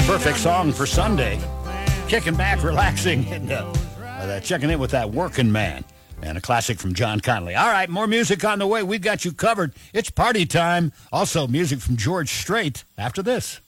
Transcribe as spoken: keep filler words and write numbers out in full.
Perfect song for Sunday. Kicking back, relaxing, and uh, uh, checking in with that Working Man. And a classic from John Connolly. All right, more music on the way. We've got you covered. It's party time. Also, music from George Strait after this.